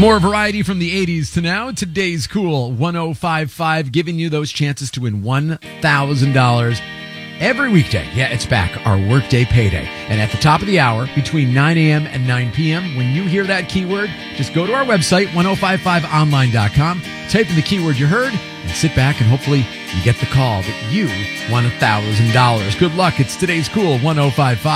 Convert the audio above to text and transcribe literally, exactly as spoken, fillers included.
More variety from the eighties to now. Today's Cool one oh five point five, giving you those chances to win one thousand dollars every weekday. Yeah, it's back, our workday payday. And at the top of the hour, between nine a.m. and nine p.m., when you hear that keyword, just go to our website, ten fifty-five online dot com, type in the keyword you heard, and sit back and hopefully you get the call that you won one thousand dollars. Good luck. It's today's Cool one oh five point five.